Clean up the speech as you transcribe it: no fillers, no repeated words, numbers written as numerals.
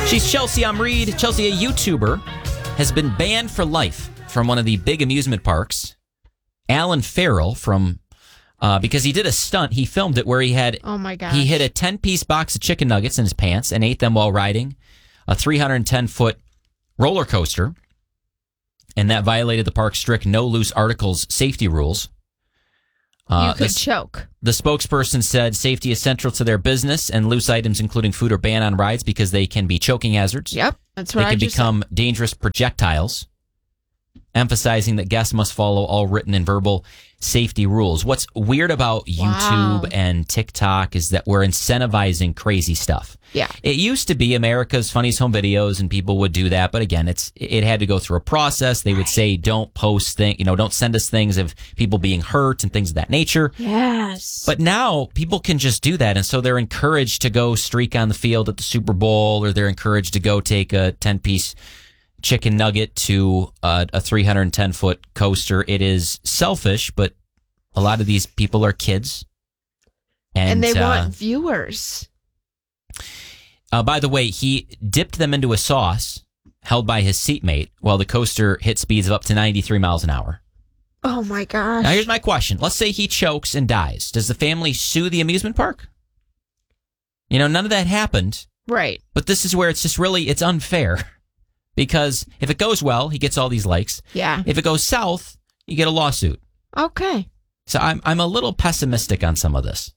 She's Chelsea Reed. Chelsea, a YouTuber, has been banned for life from one of the big amusement parks. Alan Farrell from because he did a stunt. He filmed it where he had he hid a 10-piece box of chicken nuggets in his pants and ate them while riding a 310-foot roller coaster, and that violated the park's strict no loose articles safety rules. You could choke. The spokesperson said safety is central to their business, and loose items, including food, are banned on rides because they can be choking hazards. Yep, that's what they can become said. Dangerous projectiles, emphasizing that guests must follow all written and verbal safety rules. What's weird about YouTube and TikTok is that we're incentivizing crazy stuff. Yeah. It used to be America's Funniest Home Videos, and people would do that. But again, it had to go through a process. They would say, don't post things, don't send us things of people being hurt and things of that nature. Yes. But now people can just do that. And so they're encouraged to go streak on the field at the Super Bowl, or they're encouraged to go take a 10-piece chicken nugget to a 310-foot coaster. It is selfish, but a lot of these people are kids. And they want viewers. By the way, he dipped them into a sauce held by his seatmate while the coaster hit speeds of up to 93 miles an hour. Oh, my gosh. Now, here's my question. Let's say he chokes and dies. Does the family sue the amusement park? None of that happened. Right. But this is where it's just really, it's unfair. Because if it goes well, he gets all these likes. Yeah. If it goes south, you get a lawsuit. Okay. So I'm a little pessimistic on some of this.